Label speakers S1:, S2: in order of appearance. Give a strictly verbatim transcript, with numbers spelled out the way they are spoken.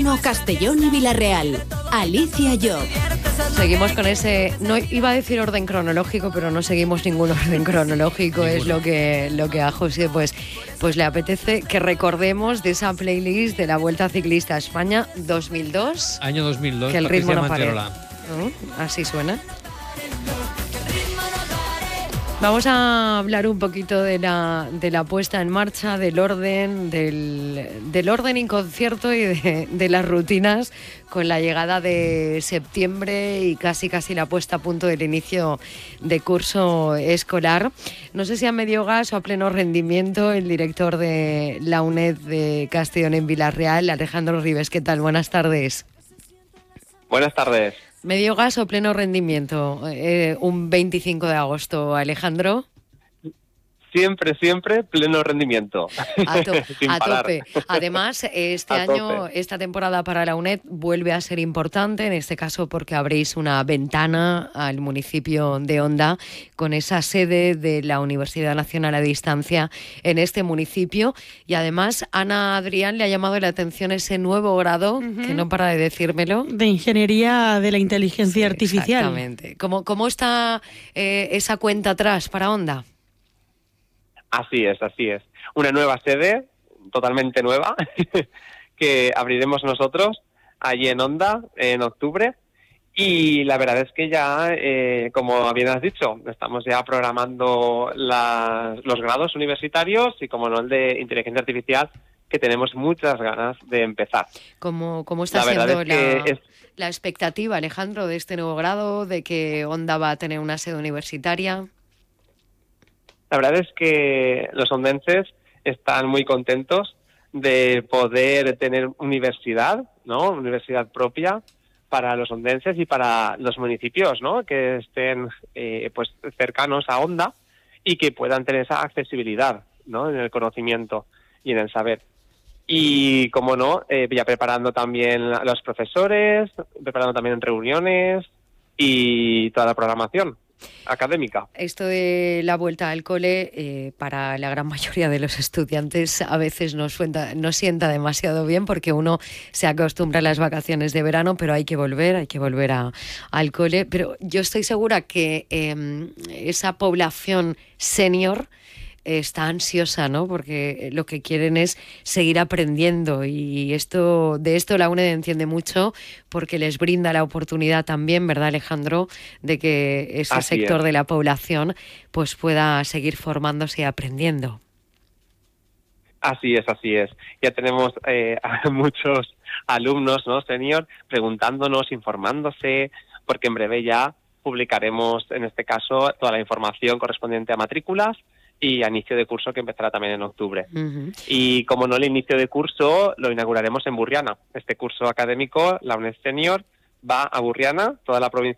S1: Bilbao, Castellón y Villarreal. Alicia Job.
S2: Seguimos con ese, no iba a decir orden cronológico, pero no seguimos ningún orden cronológico. Es lo que, lo que a José pues, pues le apetece que recordemos de esa playlist de la Vuelta Ciclista a España dos mil dos.
S3: Año dos mil dos,
S2: que el ritmo no pare.
S3: Manterola.
S2: ¿No? Así suena. Vamos a hablar un poquito de la, de la puesta en marcha, del orden, del, del orden y concierto y de, de las rutinas con la llegada de septiembre y casi casi la puesta a punto del inicio de curso escolar. No sé si a medio gas o a pleno rendimiento el director de la UNED de Castellón en Villarreal, Alejandro Ribes. ¿Qué tal? Buenas tardes.
S4: Buenas tardes.
S2: ¿Medio gas o pleno rendimiento? Eh, un veinticinco de agosto, Alejandro.
S4: Siempre, siempre pleno rendimiento.
S2: A, to-
S4: Sin
S2: a
S4: parar.
S2: tope. Además, este
S4: A
S2: año,
S4: tope.
S2: esta temporada para la UNED vuelve a ser importante, en este caso porque abrís una ventana al municipio de Onda con esa sede de la Universidad Nacional a Distancia en este municipio. Y además, Ana Adrián le ha llamado la atención ese nuevo grado, uh-huh. que no para de decírmelo.
S5: De Ingeniería de la Inteligencia
S2: Sí,
S5: Artificial.
S2: Exactamente. ¿Cómo, cómo está eh, esa cuenta atrás para Onda?
S4: Así es, así es. Una nueva sede, totalmente nueva, que abriremos nosotros allí en Onda en octubre. Y la verdad es que ya, eh, como bien has dicho, estamos ya programando la, los grados universitarios y, como no, el de inteligencia artificial, que tenemos muchas ganas de empezar.
S2: ¿Cómo, cómo está
S4: la
S2: siendo
S4: verdad es
S2: la,
S4: que es...
S2: la expectativa, Alejandro, de este nuevo grado, de que Onda va a tener una sede universitaria?
S4: La verdad es que los ondenses están muy contentos de poder tener universidad, ¿no? Universidad propia para los ondenses y para los municipios, ¿no? Que estén eh, pues cercanos a Onda y que puedan tener esa accesibilidad, ¿no? En el conocimiento y en el saber. Y, como no, eh, ya preparando también a los profesores, preparando también reuniones y toda la programación académica.
S2: Esto de la vuelta al cole, eh, para la gran mayoría de los estudiantes a veces no, suenta, no sienta demasiado bien, porque uno se acostumbra a las vacaciones de verano, pero hay que volver, hay que volver a, al cole. Pero yo estoy segura que eh, esa población senior está ansiosa, ¿no? Porque lo que quieren es seguir aprendiendo, y esto de esto la UNED entiende mucho, porque les brinda la oportunidad también, ¿verdad, Alejandro?, de que ese
S4: Así
S2: sector
S4: es.
S2: de la población pues pueda seguir formándose y aprendiendo.
S4: Así es, así es. Ya tenemos eh, a muchos alumnos, ¿no, senior, preguntándonos, informándose, porque en breve ya publicaremos, en este caso, toda la información correspondiente a matrículas y a inicio de curso, que empezará también en octubre.
S2: Uh-huh.
S4: Y, como no, el inicio de curso lo inauguraremos en Burriana. Este curso académico, la UNED Senior, va a Burriana, toda la provincia